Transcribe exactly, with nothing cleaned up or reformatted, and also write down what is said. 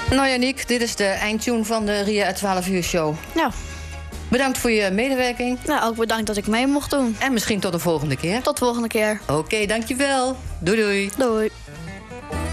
Nou Yannick, dit is de eindtune van de Ria at twaalf uur show. Ja. Bedankt voor je medewerking. Nou, ook bedankt dat ik mee mocht doen. En misschien tot de volgende keer. Tot de volgende keer. Oké, okay, dankjewel. Doei doei. Doei.